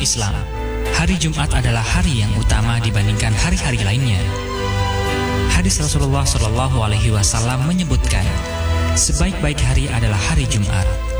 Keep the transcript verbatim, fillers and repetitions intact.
Islam, hari Jumat adalah hari yang utama dibandingkan hari-hari lainnya. Hadis Rasulullah shallallahu alaihi wasallam menyebutkan, sebaik-baik hari adalah hari Jumat.